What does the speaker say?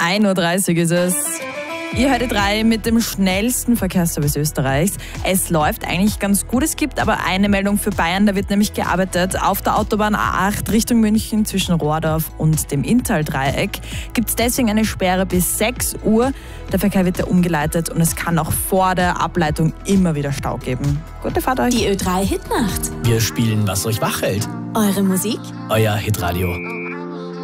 1.30 Uhr ist es. Ihr hört die 3 mit dem schnellsten Verkehrsservice Österreichs. Es läuft eigentlich ganz gut. Es gibt aber eine Meldung für Bayern. Da wird nämlich gearbeitet. Auf der Autobahn A8 Richtung München zwischen Rohrdorf und dem Inntal-Dreieck gibt es deswegen eine Sperre bis 6 Uhr. Der Verkehr wird da umgeleitet und es kann auch vor der Ableitung immer wieder Stau geben. Gute Fahrt euch. Die Ö3 Hitnacht. Wir spielen, was euch wach hält. Eure Musik. Euer Hitradio.